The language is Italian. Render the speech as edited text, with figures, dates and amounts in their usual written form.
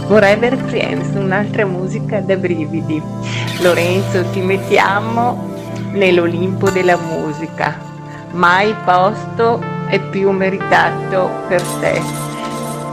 Forever Friends, un'altra musica da brividi. Lorenzo, ti mettiamo nell'Olimpo della musica. Mai posto è più meritato per te.